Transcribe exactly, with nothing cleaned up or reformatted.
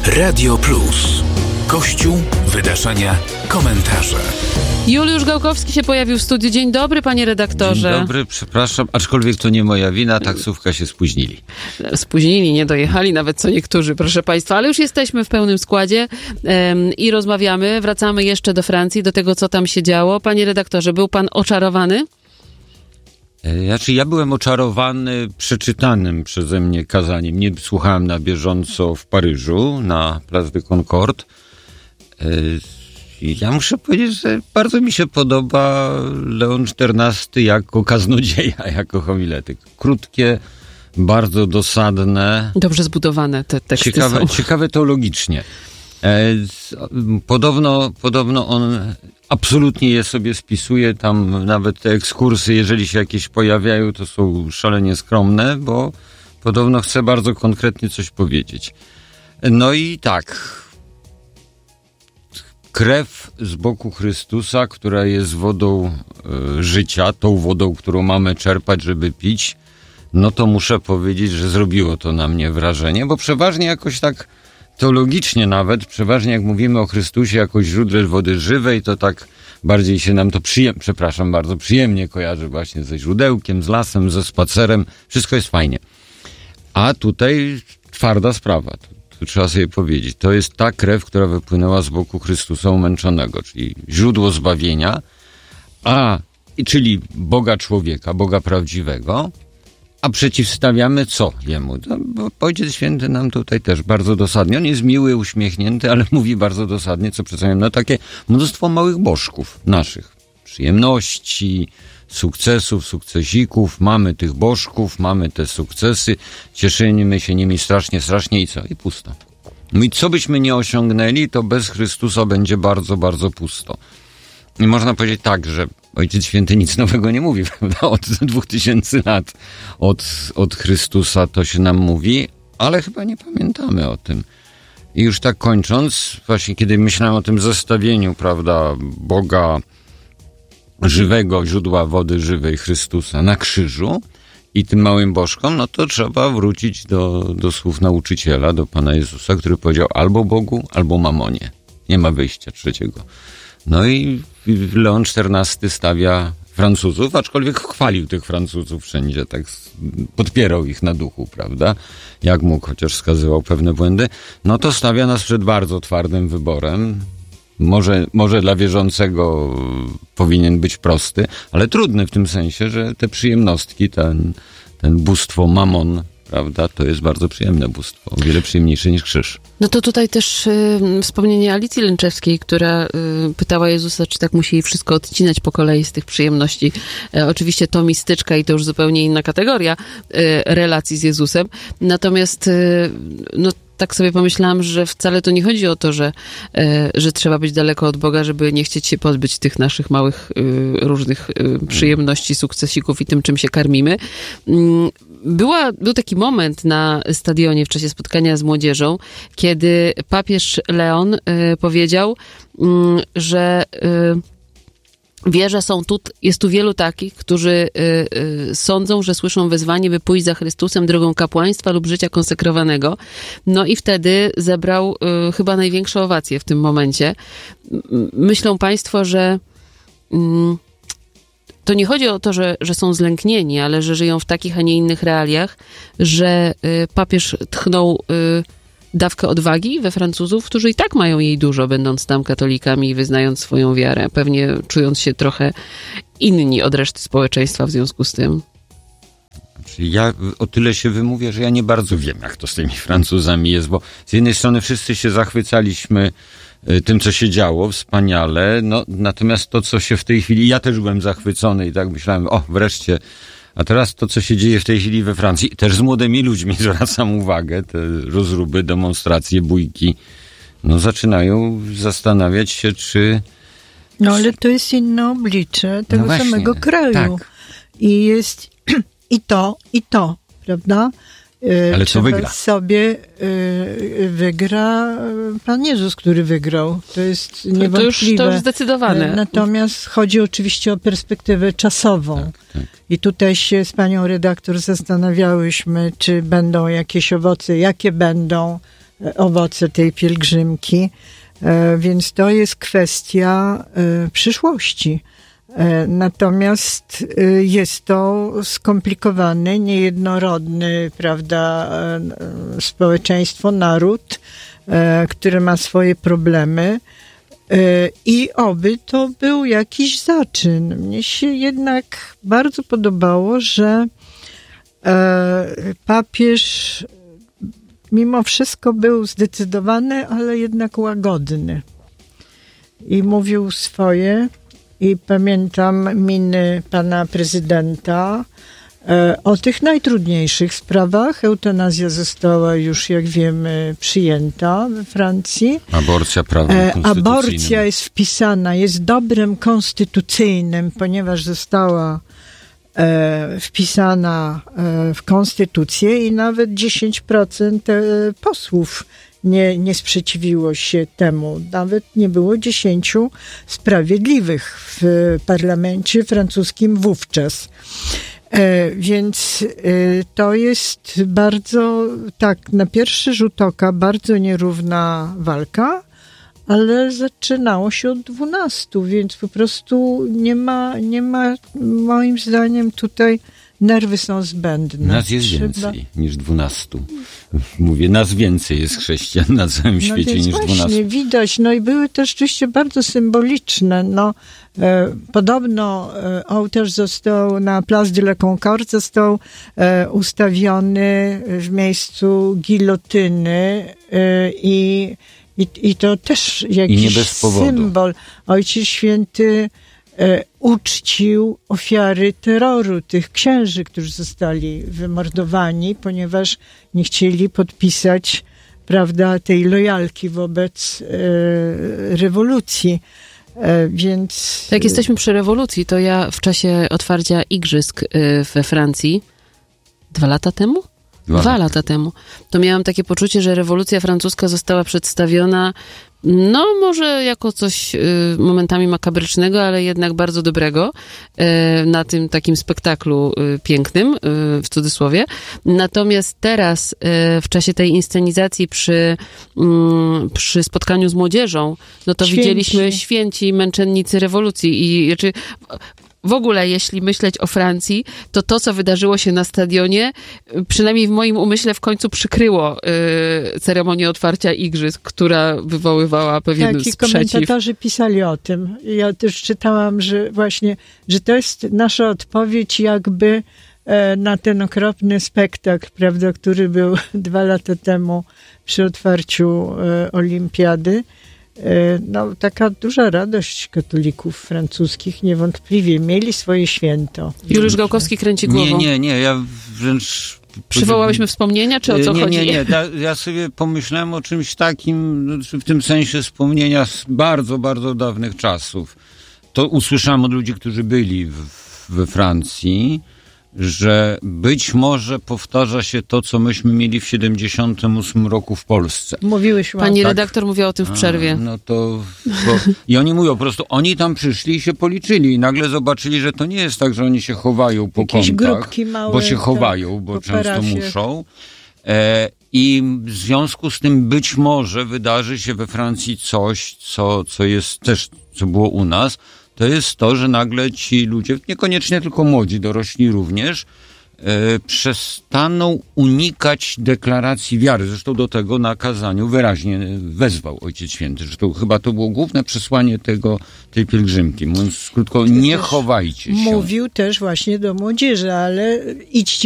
Radio Plus. Kościół, wydarzenia, komentarze. Juliusz Gałkowski się pojawił w studiu. Dzień dobry, panie redaktorze. Dzień dobry, przepraszam, aczkolwiek to nie moja wina, taksówka się spóźnili. Spóźnili, nie dojechali nawet co niektórzy, proszę państwa, ale już jesteśmy w pełnym składzie um, i rozmawiamy. Wracamy jeszcze do Francji, do tego, co tam się działo. Panie redaktorze, był pan oczarowany? Znaczy, ja byłem oczarowany przeczytanym przeze mnie kazaniem. Nie słuchałem na bieżąco w Paryżu, na Place de Concorde. Ja muszę powiedzieć, że bardzo mi się podoba Leon czternasty jako kaznodzieja, jako homiletyk. Krótkie, bardzo dosadne. Dobrze zbudowane te teksty ciekawe, są. Ciekawe teologicznie. Podobno, podobno on absolutnie je sobie spisuje, tam nawet te ekskursy, jeżeli się jakieś pojawiają, to są szalenie skromne, bo podobno chce bardzo konkretnie coś powiedzieć. No i tak, krew z boku Chrystusa, która jest wodą y, życia, tą wodą, którą mamy czerpać, żeby pić, no to muszę powiedzieć, że zrobiło to na mnie wrażenie, bo przeważnie jakoś tak teologicznie nawet, przeważnie jak mówimy o Chrystusie jako źródle wody żywej, to tak bardziej się nam to przyjemnie, przepraszam bardzo, przyjemnie kojarzy właśnie ze źródełkiem, z lasem, ze spacerem, wszystko jest fajnie. A tutaj twarda sprawa, to, to trzeba sobie powiedzieć, to jest ta krew, która wypłynęła z boku Chrystusa umęczonego, czyli źródło zbawienia, a, czyli Boga człowieka, Boga prawdziwego, a przeciwstawiamy co jemu? To, bo Ojciec Święty nam tutaj też bardzo dosadnie. On jest miły, uśmiechnięty, ale mówi bardzo dosadnie, co przedstawiam. No takie mnóstwo małych bożków naszych. Przyjemności, sukcesów, sukcesików. Mamy tych bożków, mamy te sukcesy. Cieszymy się nimi strasznie, strasznie i co? I pusto. No i co byśmy nie osiągnęli, to bez Chrystusa będzie bardzo, bardzo pusto. I można powiedzieć tak, że Ojciec Święty nic nowego nie mówi, prawda? Od dwóch tysięcy lat od, od Chrystusa to się nam mówi, ale chyba nie pamiętamy o tym. I już tak kończąc, właśnie kiedy myślałem o tym zestawieniu, prawda, Boga żywego, źródła wody żywej Chrystusa na krzyżu i tym małym bożkom, no to trzeba wrócić do, do słów nauczyciela, do Pana Jezusa, który powiedział albo Bogu, albo mamonie. Nie ma wyjścia trzeciego. No i Leon czternasty stawia Francuzów, aczkolwiek chwalił tych Francuzów wszędzie, tak podpierał ich na duchu, prawda? Jak mógł, chociaż wskazywał pewne błędy. No to stawia nas przed bardzo twardym wyborem. Może, może dla wierzącego powinien być prosty, ale trudny w tym sensie, że te przyjemnostki, ten, ten bóstwo mamon, prawda, to jest bardzo przyjemne bóstwo, o wiele przyjemniejsze niż krzyż. No to tutaj też y, wspomnienie Alicji Lęczewskiej, która y, pytała Jezusa, czy tak musi jej wszystko odcinać po kolei z tych przyjemności. E, oczywiście to mistyczka i to już zupełnie inna kategoria y, relacji z Jezusem. Natomiast y, no tak sobie pomyślałam, że wcale to nie chodzi o to, że, y, że trzeba być daleko od Boga, żeby nie chcieć się pozbyć tych naszych małych y, różnych y, przyjemności, sukcesików i tym, czym się karmimy. Y, Była, był taki moment na stadionie w czasie spotkania z młodzieżą, kiedy papież Leon y, powiedział, y, że y, wie, że są tu, jest tu wielu takich, którzy y, y, sądzą, że słyszą wezwanie, by pójść za Chrystusem drogą kapłaństwa lub życia konsekrowanego. No i wtedy zebrał y, chyba największe owacje w tym momencie. Y, myślą państwo, że y, to nie chodzi o to, że, że są zlęknieni, ale że żyją w takich, a nie innych realiach, że y, papież tchnął y, dawkę odwagi we Francuzów, którzy i tak mają jej dużo, będąc tam katolikami i wyznając swoją wiarę, pewnie czując się trochę inni od reszty społeczeństwa w związku z tym. Ja o tyle się wymówię, że ja nie bardzo wiem, jak to z tymi Francuzami jest, bo z jednej strony wszyscy się zachwycaliśmy tym, co się działo, wspaniale, no, natomiast to, co się w tej chwili, ja też byłem zachwycony i tak myślałem, o, wreszcie, a teraz to, co się dzieje w tej chwili we Francji, też z młodymi ludźmi zwracam uwagę, te rozruby, demonstracje, bójki, no, zaczynają zastanawiać się, czy... No, ale to jest inne oblicze tego no właśnie, samego kraju. Tak. I jest i to, i to, prawda? Ale co wygra? Sobie y, wygra Pan Jezus, który wygrał. To jest niewątpliwe. To już, to już zdecydowane. Natomiast chodzi oczywiście o perspektywę czasową. Tak, tak. I tutaj się z panią redaktor zastanawiałyśmy, czy będą jakieś owoce, jakie będą. owoce tej pielgrzymki. Więc to jest kwestia przyszłości. Natomiast jest to skomplikowany, niejednorodny, prawda, społeczeństwo, naród, który ma swoje problemy. I oby to był jakiś zaczyn. Mnie się jednak bardzo podobało, że papież mimo wszystko był zdecydowany, ale jednak łagodny. I mówił swoje. I pamiętam miny pana prezydenta e, o tych najtrudniejszych sprawach. Eutanazja została już, jak wiemy, przyjęta we Francji. Aborcja prawem konstytucyjnym. Aborcja jest wpisana, jest dobrem konstytucyjnym, ponieważ została e, wpisana e, w konstytucję i nawet dziesięć procent e, posłów Nie, nie sprzeciwiło się temu. Nawet nie było dziesięciu sprawiedliwych w parlamencie francuskim wówczas. E, więc e, to jest bardzo, tak, na pierwszy rzut oka bardzo nierówna walka, ale zaczynało się od dwunastu, więc po prostu nie ma, nie ma moim zdaniem tutaj nerwy są zbędne. Nas jest Trzeba... więcej niż dwunastu. Mówię, nas więcej jest chrześcijan na całym świecie no niż właśnie, dwunastu. Widać. No i były też rzeczywiście bardzo symboliczne. No, e, podobno e, ołtarz został na Place de la Concorde został e, ustawiony w miejscu gilotyny e, i, i, i to też jakiś I nie bez powodu. Symbol. Ojciec Święty E, uczcił ofiary terroru tych księży, którzy zostali wymordowani, ponieważ nie chcieli podpisać, prawda, tej lojalki wobec e, rewolucji. E, więc... Jak jesteśmy przy rewolucji, to ja w czasie otwarcia igrzysk y, we Francji dwa lata temu? Dwa, Dwa lata temu. To miałam takie poczucie, że rewolucja francuska została przedstawiona no może jako coś y, momentami makabrycznego, ale jednak bardzo dobrego y, na tym takim spektaklu y, pięknym, y, w cudzysłowie. Natomiast teraz y, w czasie tej inscenizacji przy, y, przy spotkaniu z młodzieżą, no to święci. Widzieliśmy święci męczennicy rewolucji i znaczy, w ogóle, jeśli myśleć o Francji, to to, co wydarzyło się na stadionie, przynajmniej w moim umyśle w końcu przykryło y, ceremonię otwarcia igrzysk, która wywoływała pewien tak, sprzeciw. Tak, i komentatorzy pisali o tym. Ja też czytałam, że właśnie, że to jest nasza odpowiedź jakby e, na ten okropny spektakl, prawda, który był dwa lata temu przy otwarciu e, olimpiady. No, taka duża radość katolików francuskich, niewątpliwie mieli swoje święto. Juliusz Gałkowski kręci głową. Nie, nie, nie, ja wręcz... Przywołałyśmy wspomnienia, czy o co nie, chodzi? Nie, nie, nie. Ja sobie pomyślałem o czymś takim, w tym sensie wspomnienia z bardzo, bardzo dawnych czasów. To usłyszałem od ludzi, którzy byli w, we Francji, że być może powtarza się to, co myśmy mieli w siedemdziesiątym ósmym roku w Polsce. Mówiłeś ładnie. Pani tak? redaktor mówiła o tym w przerwie. A, no to... Bo, I oni mówią po prostu, oni tam przyszli i się policzyli i nagle zobaczyli, że to nie jest tak, że oni się chowają po Jakieś kątach, grupki małe, bo się tak, chowają, bo często parafiach. muszą. E, I w związku z tym być może wydarzy się we Francji coś, co, co jest też, co było u nas, to jest to, że nagle ci ludzie, niekoniecznie tylko młodzi, dorośli również, e, przestaną unikać deklaracji wiary. Zresztą do tego na kazaniu wyraźnie wezwał Ojciec Święty. Zresztą chyba to było główne przesłanie tego, tej pielgrzymki. Mówiąc krótko, nie chowajcie się. Mówił też właśnie do młodzieży, ale idźcie